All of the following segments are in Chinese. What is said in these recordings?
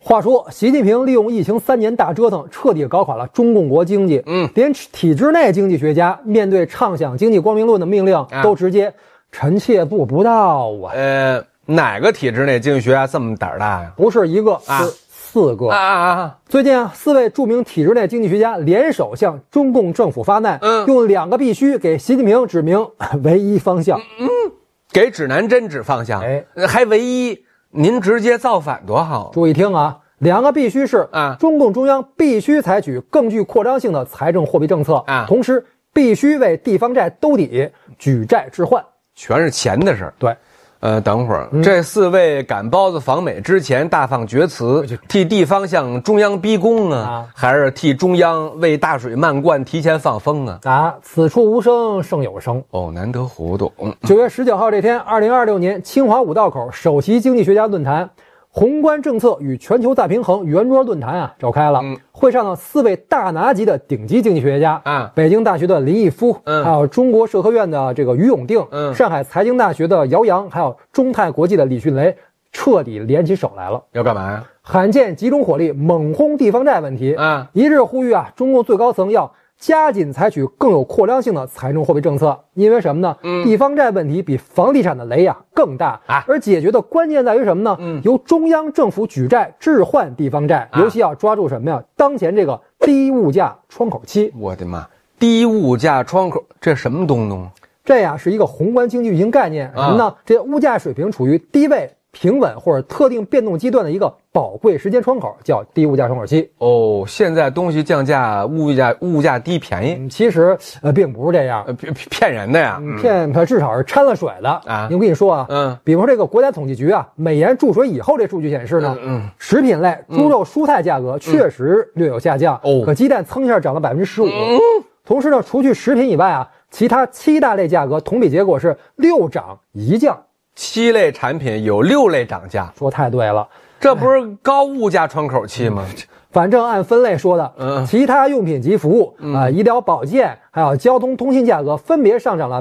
话说，习近平利用疫情3年大折腾，彻底搞垮了中共国经济。连体制内经济学家面对畅想经济光明论的命令，都直接臣妾做不到啊。 哪个体制内经济学家这么胆大呀？ 不是一个，是4个。最近4位著名体制内经济学家联手向中共政府发难，用2个必须给习近平指明唯一方向。 给指南针指方向，还唯一。您直接造反多好！ 注意听啊，2个必须是中共中央必须采取更具扩张性的财政货币政策，同时必须为地方债兜底，举债置换， 全是钱的事儿。 对， 等会儿，这4位赶包子访美之前大放厥词，替地方向中央逼宫啊，还是替中央为大水漫灌提前放风啊？ 此处无声胜有声。 难得糊涂。 9月19号这天，2026年清华五道口首席经济学家论坛宏观政策与全球再平衡圆桌论坛召开了。会上呢，4位大拿级的顶级经济学家北京大学的林毅夫，还有中国社科院的这个于永定，上海财经大学的姚洋，还有中泰国际的李迅雷，彻底联起手来了。 要干嘛呀？ 罕见集中火力猛轰地方债问题，一致呼吁中共最高层要加紧采取更有扩张性的财政货币政策。因为什么呢？地方债问题比房地产的雷更大，而解决的关键在于什么呢？由中央政府举债置换地方债，尤其要抓住什么呀？当前这个低物价窗口期。 我的妈！低物价窗口，这什么东东？ 这是一个宏观经济运行概念。什么呢？这物价水平处于低位、平稳或者特定变动阶段的一个宝贵时间窗口，叫低物价窗口期。现在东西降价，物价低便宜。其实并不是这样， 骗人的呀， 至少是掺了水的啊。我跟你说比如说这个国家统计局美研注水以后，这数据显示呢，食品类猪肉、蔬菜价格确实略有下降，可鸡蛋噌一下涨了15%。同时呢，除去食品以外其他7大类价格同比结果是6涨1降。 7类产品有6类涨价， 说太对了， 这不是高物价窗口期吗？ 反正按分类说的，其他用品及服务医疗保健还有交通通信价格分别上涨了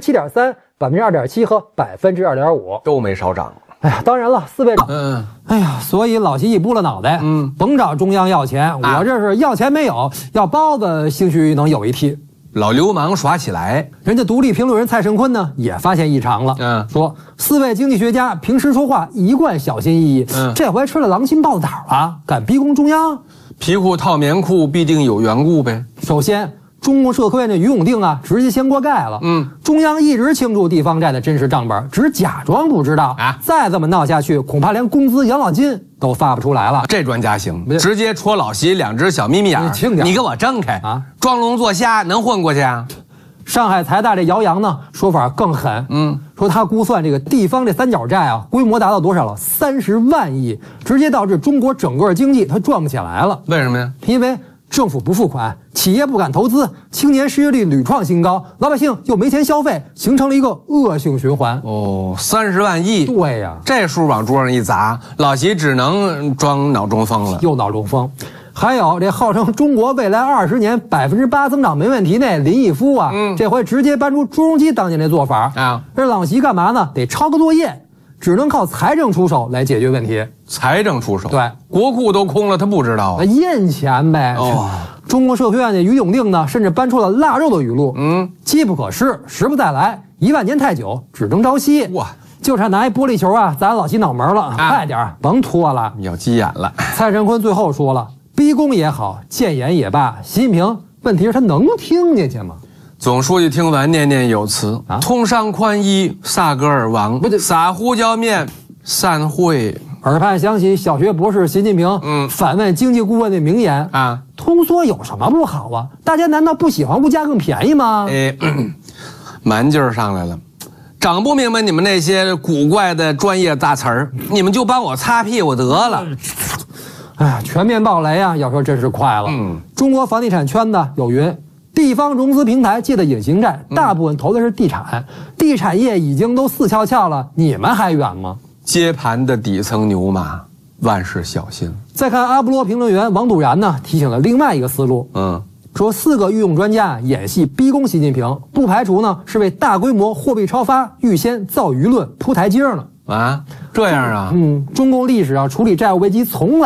7.3%、2.7%和2.5%， 都没少涨。 当然了，4位所以老习一拨了脑袋，甭找中央要钱，我这是要钱没有，要包子兴许能有一屉。 老流氓耍起来， 人家独立评论人蔡胜坤呢也发现异常了，说4位经济学家平时说话一贯小心翼翼，这回吃了狼心豹子胆了，敢逼宫中央， 皮裤套棉裤必定有缘故呗。 首先，中共社科院的于永定直接掀锅盖了，中央一直庆祝地方债的真实账本，只假装不知道再这么闹下去，恐怕连工资养老金都发不出来了。 这专家行，直接戳老习2只小眯眯眼，你给我睁开装聋作瞎能混过去啊？ 上海财大这姚洋呢，说法更狠，说他估算这个地方这三角债规模达到多少了？30万亿，直接导致中国整个经济它转不起来了。 为什么呀？ 因为政府不付款，企业不敢投资，青年失业率屡创新高，老百姓又没钱消费，形成了一个恶性循环。 30万亿， 对呀， 这数往桌上一砸，老习只能装脑中风了， 又脑中风。还有这号称中国未来20年8%增长没问题那林毅夫这回直接搬出朱镕基当年那做法这老习干嘛呢？得抄个作业，只能靠财政出手来解决问题。 财政出手？ 对， 国库都空了，他不知道印钱呗。中国社科院的于永定呢，甚至搬出了腊肉的语录，机不可失，时不再来，1万年太久，只争朝夕。哇，就差拿一玻璃球砸老习脑门了，快点甭拖了， 要急眼了。 蔡胜坤最后说了，逼宫也好，谏言也罢，习近平问题是他能听进去吗？ 总书记听完念念有词通商宽衣萨格尔王，撒胡椒面散会。 耳畔想起小学博士习近平反问经济顾问的名言通缩有什么不好大家难道不喜欢物价更便宜吗？ 蛮劲儿上来了，整不明白你们那些古怪的专业大词儿，你们就帮我擦屁股得了。 全面爆雷要说真是快了。中国房地产圈呢有云，地方融资平台借的隐形债大部分投的是地产，地产业已经都4翘翘了，你们还远吗？ 接盘的底层牛马，万事小心。 再看阿波罗评论员王笃然呢，提醒了另外一个思路，说4个御用专家演戏逼宫习近平，不排除呢是为大规模货币超发预先造舆论铺台阶呢。 这样啊？ 中共历史上处理债务危机从来